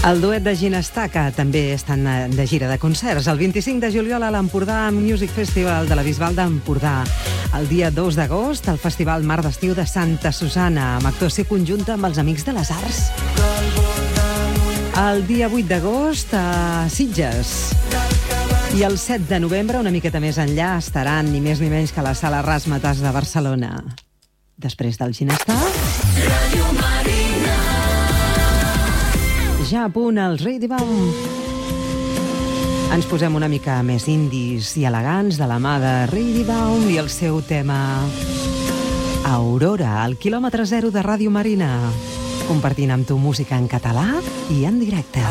El duet de Ginestar, que també estan de gira de concerts. El 25 de juliol a l'Empordà Music Festival de la Bisbal d'Empordà. El dia 2 d'agost al Festival Mar d'Estiu de Santa Susanna, amb actuació conjunta amb els Amics de les Arts. El dia 8 d'agost a Sitges. I el 7 de novembre, una miqueta més enllà, estaran ni més ni menys que a la Sala Razzmatazz de Barcelona. Després del Ginestar... Ràdio Marina. Ja a punt el Ready Baum. Ens posem una mica més indis i elegants de la mà de Ready Baum i el seu tema Aurora, al quilòmetre zero de Ràdio Marina, compartint amb tu música en català i en directe.